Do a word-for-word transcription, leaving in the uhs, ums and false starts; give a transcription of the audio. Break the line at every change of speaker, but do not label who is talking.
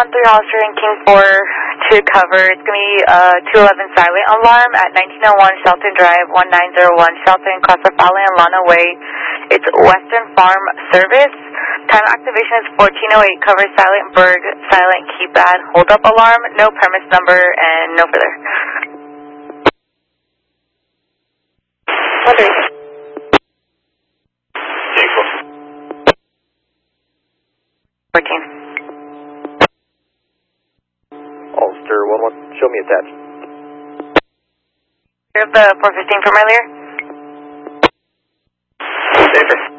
one three Hollister and King four to cover. It's going to be uh, two eleven silent alarm at nineteen oh one Shelton Drive, one nine oh one Shelton, Costa and Lana Way. It's Western Farm Service. Time activation is fourteen oh eight. Cover silent Berg, silent keypad, hold up alarm, no premise number, and no further. one three. fourteen.
Hollister one one, show me attached.
You have the four fifteen from earlier?
Safer.